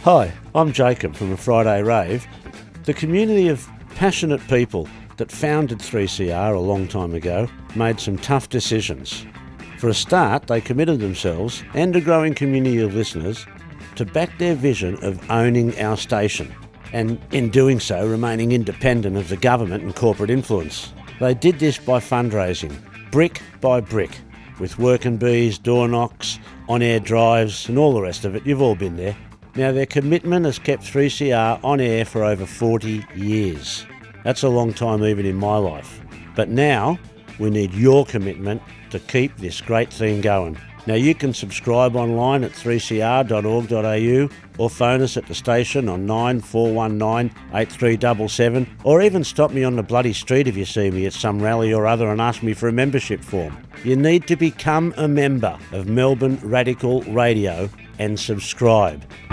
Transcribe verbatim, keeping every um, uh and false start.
Hi, I'm Jacob from A Friday Rave. The community of passionate people that founded three C R a long time ago made some tough decisions. For a start, they committed themselves and a growing community of listeners to back their vision of owning our station, and in doing so remaining independent of the government and corporate influence. They did this by fundraising, brick by brick, with working bees, door knocks, on-air drives and all the rest of it. You've all been there. Now, their commitment has kept three C R on air for over forty years. That's a long time even in my life. But now we need your commitment to keep this great thing going. Now, you can subscribe online at three c r dot org dot a u or phone us at the station on nine four one nine eight three seven seven, or even stop me on the bloody street if you see me at some rally or other and ask me for a membership form. You need to become a member of Melbourne Radical Radio and subscribe.